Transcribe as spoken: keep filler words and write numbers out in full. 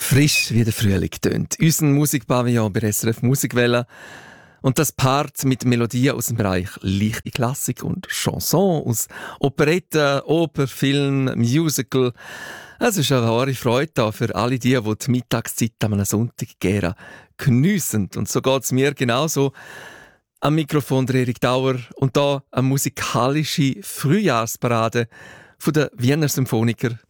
Frisch wie der Frühling tönt. Unser Musikpavillon bei S R F Musikwelle. Und das Part mit Melodien aus dem Bereich leichte Klassik und Chanson aus Operette, Oper, Film, Musical. Es ist eine wahre Freude da für alle die, die die Mittagszeit an einem Sonntag gerne geniessen. Und so geht es mir genauso. Am Mikrofon der Erik Dauer und da eine musikalische Frühjahrsparade von den Wiener Symphoniker